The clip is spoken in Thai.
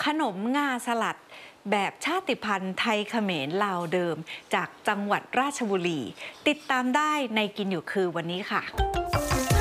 ขนมงาสลัดแบบชาติพันธุ์ไทยเขมรลาวเดิมจากจังหวัดราชบุรีติดตามได้ในกินอยู่คือวันนี้ค่ะ